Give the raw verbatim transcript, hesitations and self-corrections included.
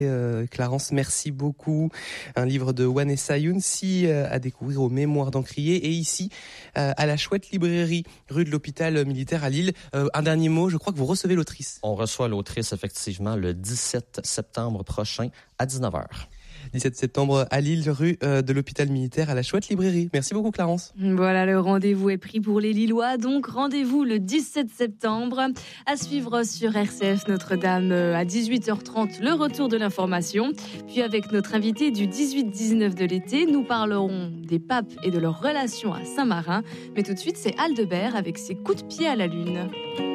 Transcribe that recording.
Euh, Clarence, merci beaucoup. Un livre de Wanessa Younsi euh, à découvrir aux Mémoires d'Encrier et ici euh, à la Chouette Librairie, rue de l'Hôpital Militaire à Lille. Euh, un dernier mot, je crois que vous recevez l'autrice. On reçoit l'autrice effectivement le dix-sept septembre prochain à dix-neuf heures. dix-sept septembre à Lille, rue euh, de l'Hôpital Militaire à la Chouette Librairie. Merci beaucoup Clarence. Voilà, le rendez-vous est pris pour les Lillois, donc rendez-vous le dix-sept septembre. À suivre sur R C F Notre-Dame à dix-huit heures trente, le retour de l'information. Puis avec notre invité du dix-huit dix-neuf de l'été, nous parlerons des papes et de leur relation à Saint-Marin. Mais tout de suite, c'est Aldebert avec ses coups de pied à la lune.